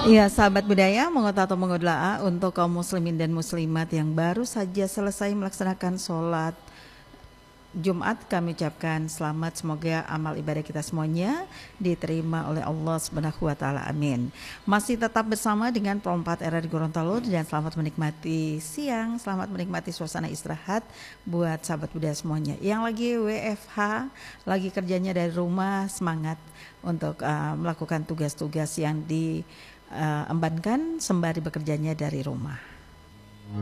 Iya, sahabat budaya, mengutat atau mengudoa untuk kaum muslimin dan muslimat yang baru saja selesai melaksanakan sholat Jumat, kami ucapkan selamat, semoga amal ibadah kita semuanya diterima oleh Allah Subhanahu wa taala. Amin. Masih tetap bersama dengan Pro4 RRI Gorontalo dan selamat menikmati siang, selamat menikmati suasana istirahat buat sahabat budaya semuanya. Yang lagi WFH, lagi kerjanya dari rumah, semangat untuk melakukan tugas-tugas yang diembankan sembari bekerjanya dari rumah.